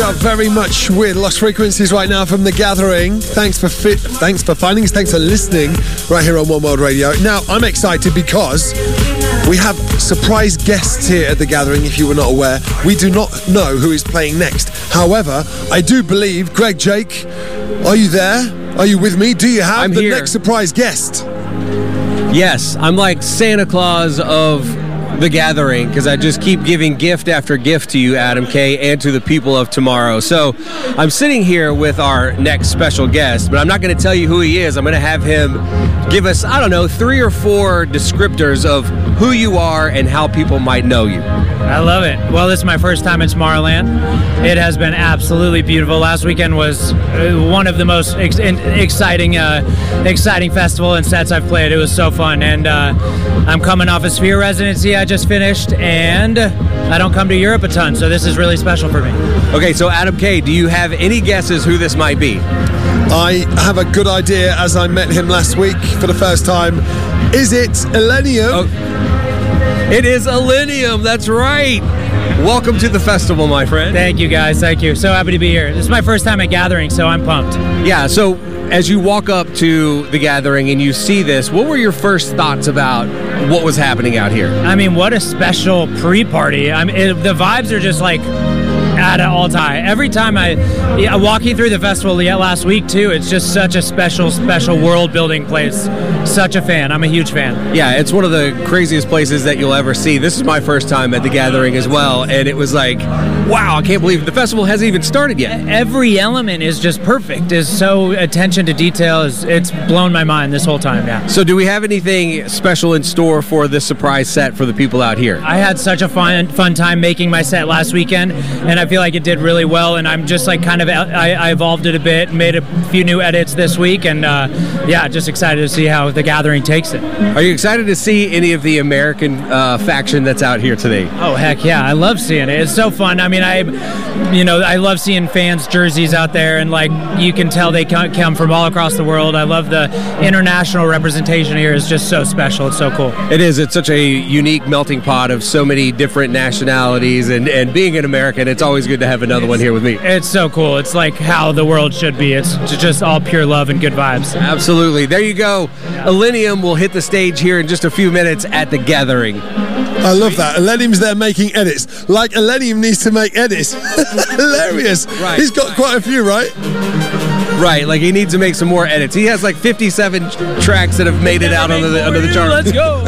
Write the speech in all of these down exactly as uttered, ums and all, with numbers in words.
are very much with Lost Frequencies right now from The Gathering. Thanks for fi- thanks for finding us. Thanks for listening right here on One World Radio. Now, I'm excited because we have surprise guests here at The Gathering, if you were not aware. We do not know who is playing next. However, I do believe, Greg, Jake, are you there? Are you with me? Do you have I'm the here. next surprise guest? Yes, I'm like Santa Claus of The Gathering, because I just keep giving gift after gift to you, Adam K., and to the people of tomorrow. So I'm sitting here with our next special guest, but I'm not going to tell you who he is. I'm going to have him give us, I don't know, three or four descriptors of who you are and how people might know you. I love it. Well, this is my first time in Tomorrowland. It has been absolutely beautiful. Last weekend was uh, one of the most ex- exciting uh, exciting festival and sets I've played. It was so fun. And uh, I'm coming off a Sphere residency I just finished, and I don't come to Europe a ton, so this is really special for me. Okay, so Adam K., do you have any guesses who this might be? I have a good idea as I met him last week for the first time. Is it Illenium? Oh. It is Illenium, that's right. Welcome to the festival, my friend. Thank you, guys. Thank you. So happy to be here. This is my first time at Gathering, so I'm pumped. Yeah, so as you walk up to The Gathering and you see this, what were your first thoughts about what was happening out here? I mean, what a special pre-party. I mean, it, the vibes are just like at an all-time. Every time I, yeah, walking through the festival yeah, last week too, it's just such a special, special world-building place. Such a fan. I'm a huge fan. Yeah, it's one of the craziest places that you'll ever see. This is my first time at The Gathering as well, and it was like, wow, I can't believe the festival hasn't even started yet. Every element is just perfect. Is so attention to detail. Is it's blown my mind this whole time. Yeah. So do we have anything special in store for this surprise set for the people out here? I had such a fun fun time making my set last weekend, and I feel like it did really well, and I'm just like kind of I, I evolved it a bit, made a few new edits this week, and uh, yeah, just excited to see how The Gathering takes it. Are you excited to see any of the American uh, faction that's out here today? Oh heck yeah, I love seeing it. It's so fun. I mean, I, you know, I love seeing fans' jerseys out there, and like you can tell they come from all across the world. I love the international representation here. It's just so special. It's so cool. It is. It's such a unique melting pot of so many different nationalities, and, and being an American, it's always good to have another it's, one here with me. It's so cool. It's like how the world should be. It's just all pure love and good vibes. Absolutely. There you go. Illenium will hit the stage here in just a few minutes at The Gathering. I love that. Illenium's there making edits. Like Illenium needs to make edits. Hilarious. Right. He's got quite a few, right? Right, like he needs to make some more edits. He has like fifty-seven tracks that have made it out under the under the chart. Let's go.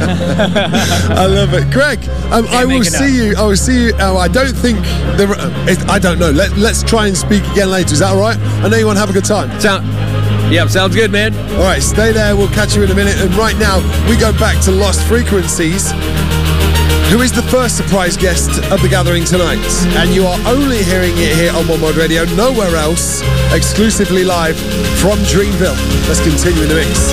I love it, Greg. Um, I will see up. you. I will see you. Oh, I don't think there. Uh, I don't know. Let, let's try and speak again later. Is that all right? I know you want to have a good time. Sound. Yep, sounds good, man. All right, stay there. We'll catch you in a minute. And right now, we go back to Lost Frequencies, who is the first surprise guest of The Gathering tonight. And you are only hearing it here on One World Radio, nowhere else, exclusively live from Dreamville. Let's continue in the mix.